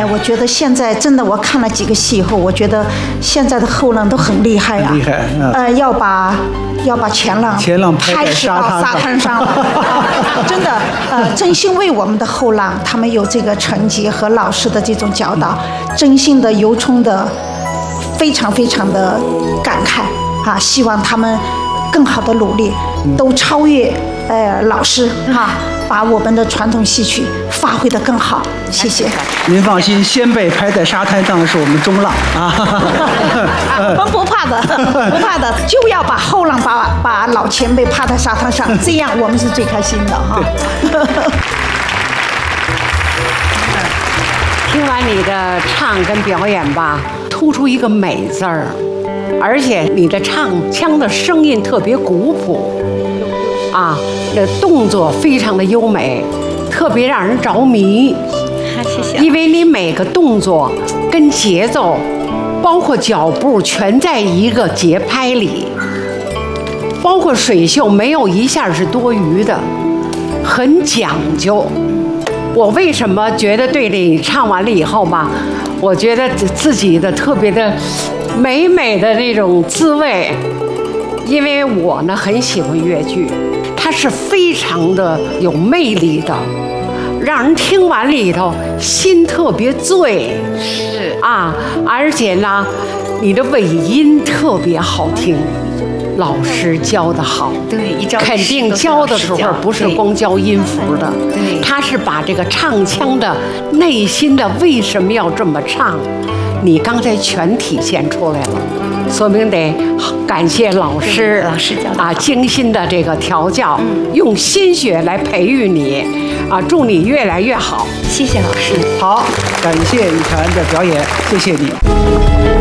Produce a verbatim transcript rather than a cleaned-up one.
哎，我觉得现在真的，我看了几个戏以后，我觉得现在的后浪都很厉害呀、啊， 厉害。嗯、 呃，要把要把前浪前浪拍摄到沙滩上了，啊、真的，呃，真心为我们的后浪，他们有这个成绩和老师的这种教导，嗯、真心的由衷的，非常非常的感慨啊！希望他们更好的努力，嗯、都超越呃老师哈。啊把我们的传统戏曲发挥得更好，谢谢。 您放心，先辈拍在沙滩上的是我们中浪啊， 我们不怕的，不怕的，就要把后浪把把老前辈趴在沙滩上，这样我们是最开心的哈。 听完你的唱跟表演吧，突出一个美字儿，而且你的唱腔的声音特别古朴。啊，这动作非常的优美，特别让人着迷。 谢谢。 因为你每个动作跟节奏，包括脚步，全在一个节拍里，包括水袖，没有一下是多余的，很讲究。我为什么觉得对你唱完了以后吧，我觉得自己的特别的美美的那种滋味，因为我呢很喜欢越剧。它是非常的有魅力的，让人听完里头心特别醉， 是啊，而且呢，你的尾音特别好听，老师教的好， 对，一招肯定教的时候不是光教音符的， 对， 他是把这个唱腔的内心的为什么要这么唱，你刚才全体现出来了。说明得感谢老师， 老师教啊，精心的这个调教，嗯、用心血来培育你，啊，祝你越来越好。 谢谢老师。 好，感谢雨辰的表演，谢谢你。